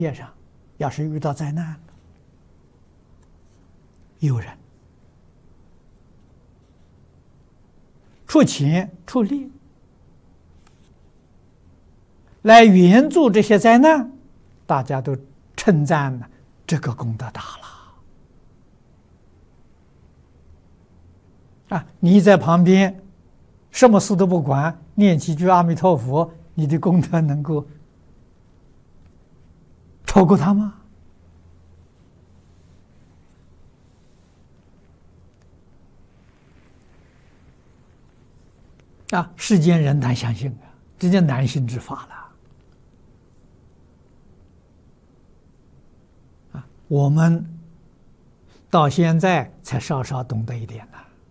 业上，要是遇到灾难了，有人出钱出力来援助这些灾难，大家都称赞呢，这个功德大了。你在旁边什么事都不管，念几句阿弥陀佛，你的功德能够超过他吗？世间人难相信这叫难信之法了。我们到现在才稍稍懂得一点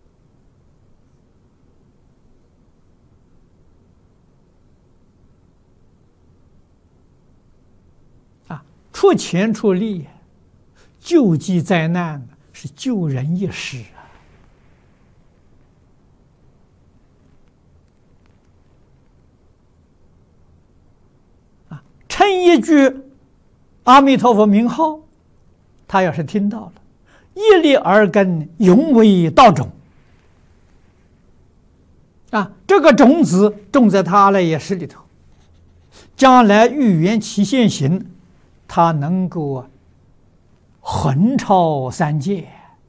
出钱出力救济灾难是救人一时称一句阿弥陀佛名号，他要是听到了，一粒耳根，永为道种这个种子种在他的业识里头，将来欲缘其现行，他能够横超三界，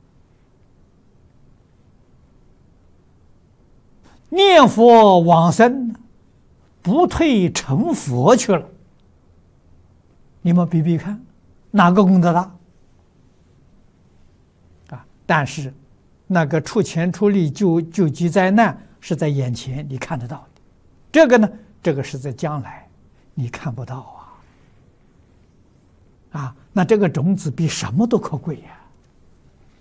念佛往生，不退成佛去了。你们比比看，哪个功德大但是那个出钱出力救济灾难是在眼前你看得到的，这个呢，这个是在将来你看不到那这个种子比什么都可贵呀